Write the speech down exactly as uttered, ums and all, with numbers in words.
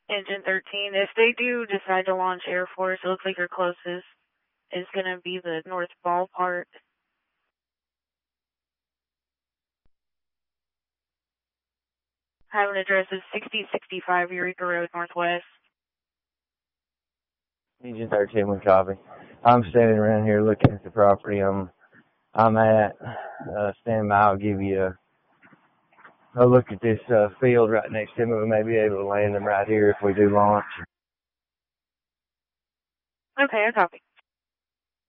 Engine thirteen, if they do decide to launch Air Force, it looks like your closest is going to be the North Ballpark. Have an address of sixty sixty-five Eureka Road, Northwest. Engine thirteen, one copy. I'm standing around here looking at the property I'm, I'm at. Uh, stand by, I'll give you a, a look at this uh, field right next to me. We may be able to land them right here if we do launch. Okay, I copy.